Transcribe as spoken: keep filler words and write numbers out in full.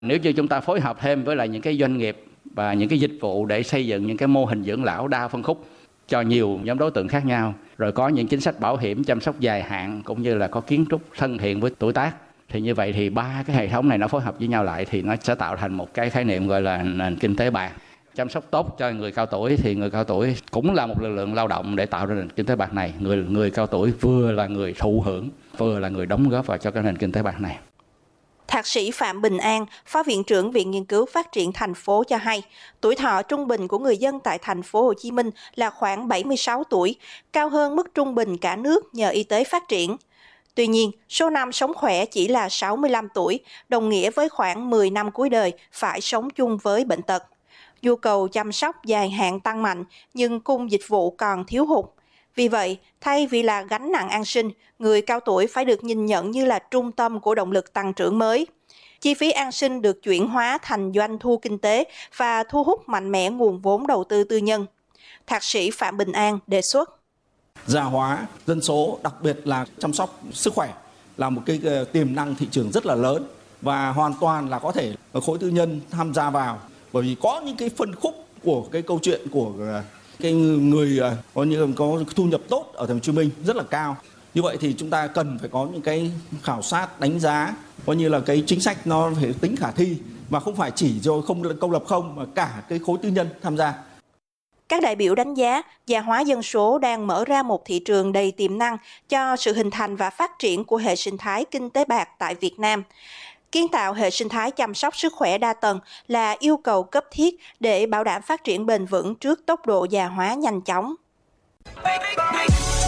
Nếu như chúng ta phối hợp thêm với lại những cái doanh nghiệp và những cái dịch vụ để xây dựng những cái mô hình dưỡng lão đa phân khúc cho nhiều nhóm đối tượng khác nhau, rồi có những chính sách bảo hiểm chăm sóc dài hạn cũng như là có kiến trúc thân thiện với tuổi tác, thì như vậy thì ba cái hệ thống này nó phối hợp với nhau lại thì nó sẽ tạo thành một cái khái niệm gọi là nền kinh tế bạc. Chăm sóc tốt cho người cao tuổi thì người cao tuổi cũng là một lực lượng lao động để tạo ra nền kinh tế bạc này. Người người cao tuổi vừa là người thụ hưởng, vừa là người đóng góp vào cho cái nền kinh tế bạc này. Thạc sĩ Phạm Bình An, Phó Viện trưởng Viện Nghiên cứu Phát triển thành phố cho hay, tuổi thọ trung bình của người dân tại thành phố Hồ Chí Minh là khoảng bảy mươi sáu tuổi, cao hơn mức trung bình cả nước nhờ y tế phát triển. Tuy nhiên, số năm sống khỏe chỉ là sáu mươi lăm tuổi, đồng nghĩa với khoảng mười năm cuối đời phải sống chung với bệnh tật. Nhu cầu chăm sóc dài hạn tăng mạnh, nhưng cung dịch vụ còn thiếu hụt. Vì vậy, thay vì là gánh nặng an sinh, người cao tuổi phải được nhìn nhận như là trung tâm của động lực tăng trưởng mới. Chi phí an sinh được chuyển hóa thành doanh thu kinh tế và thu hút mạnh mẽ nguồn vốn đầu tư tư nhân. Thạc sĩ Phạm Bình An đề xuất. Già hóa dân số, đặc biệt là chăm sóc sức khỏe, là một cái tiềm năng thị trường rất là lớn và hoàn toàn là có thể khối tư nhân tham gia vào, bởi vì có những cái phân khúc của cái câu chuyện của cái người có như có thu nhập tốt ở thành phố Hồ Chí Minh rất là cao. Như vậy thì chúng ta cần phải có những cái khảo sát đánh giá, coi như là cái chính sách nó phải tính khả thi và không phải chỉ cho không công lập không mà cả cái khối tư nhân tham gia. Các đại biểu đánh giá, già hóa dân số đang mở ra một thị trường đầy tiềm năng cho sự hình thành và phát triển của hệ sinh thái kinh tế bạc tại Việt Nam. Kiến tạo hệ sinh thái chăm sóc sức khỏe đa tầng là yêu cầu cấp thiết để bảo đảm phát triển bền vững trước tốc độ già hóa nhanh chóng.